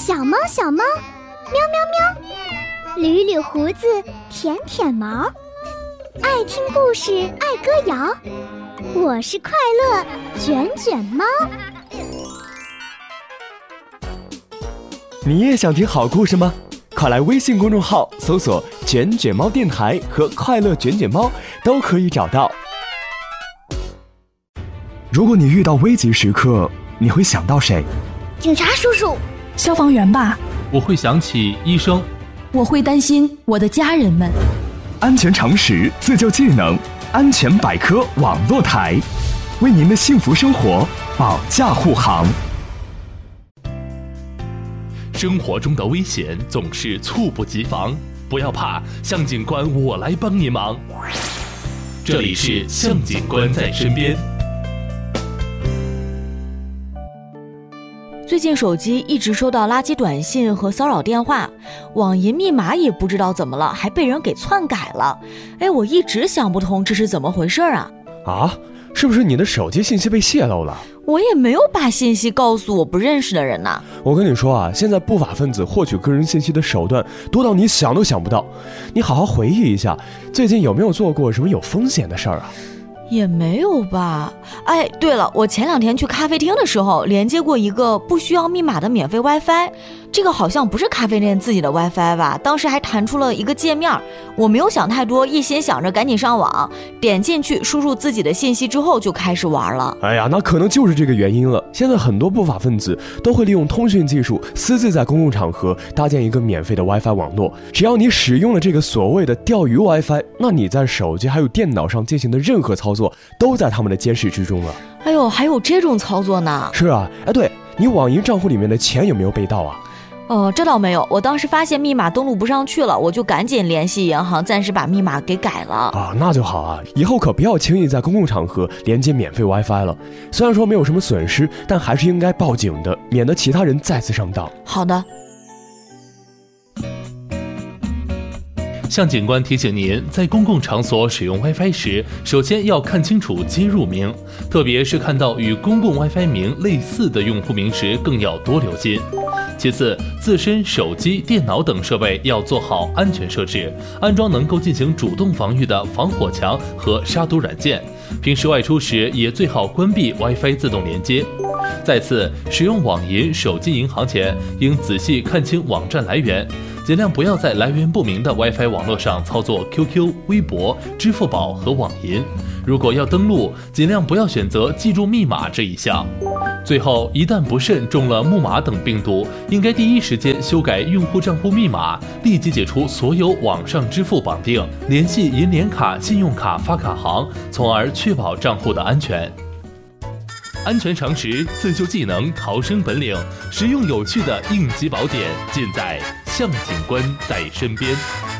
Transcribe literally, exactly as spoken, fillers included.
小猫小猫，喵喵喵，捋捋胡子，舔舔毛，爱听故事，爱歌谣，我是快乐卷卷猫。 你也想听好故事吗？快来微信公众号搜索卷卷猫电台和快乐卷卷猫，都可以找到。如果你遇到危急时刻，你会想到谁？ 警察叔叔。 消防员吧。 我会想起医生。 我会担心我的家人们。 安全常识，自救技能，安全百科网络台，为您的幸福生活保驾护航。 生活中的危险总是猝不及防，不要怕，向警官我来帮你忙。这里是向警官在身边。 最近手机一直收到垃圾短信和骚扰电话，网银密码也不知道怎么了，还被人给篡改了。哎，我一直想不通这是怎么回事啊？ 啊，是不是你的手机信息被泄露了？ 我也没有把信息告诉我不认识的人呐。 我跟你说啊，现在不法分子获取个人信息的手段多到你想都想不到。你好好回忆一下，最近有没有做过什么有风险的事儿啊？ 也没有吧。哎，对了，我前两天去咖啡厅的时候连接过一个不需要密码的免费 WiFi， 这个好像不是咖啡店自己的 WiFi 吧，当时还弹出了一个界面，我没有想太多，一心想着赶紧上网，点进去输入自己的信息之后就开始玩了。 哎呀，那可能就是这个原因了。现在很多不法分子都会利用通讯技术，私自在公共场合搭建一个免费的 WiFi 网络，只要你使用了这个所谓的钓鱼 WiFi， 那你在手机还有电脑上进行的任何操作都在他们的监视之中了。 哎呦，还有这种操作呢？ 是啊。哎，对，你网银账户里面的钱有没有被盗啊？ 哦，这倒没有，我当时发现密码登录不上去了，我就赶紧联系银行，暂时把密码给改了。 啊，那就好啊，以后可不要轻易在公共场合连接免费 WiFi 了。虽然说没有什么损失，但还是应该报警的，免得其他人再次上当。 好的。 向警官提醒您，在公共场所使用 WiFi 时，首先要看清楚接入名，特别是看到与公共 WiFi 名类似的用户名时，更要多留心。其次，自身手机、电脑等设备要做好安全设置，安装能够进行主动防御的防火墙和杀毒软件。平时外出时也最好关闭 WiFi 自动连接。再次，使用网银、手机银行前，应仔细看清网站来源，尽量不要在来源不明的 WiFi 网络上操作 Q Q、微博、支付宝和网银。如果要登录，尽量不要选择记住密码这一项。最后，一旦不慎中了木马等病毒，应该第一时间修改用户账户密码，立即解除所有网上支付绑定，联系银联卡、信用卡发卡行，从而确保账户的安全。安全常识、自救技能、逃生本领，实用有趣的应急宝典，尽在向警官在身边。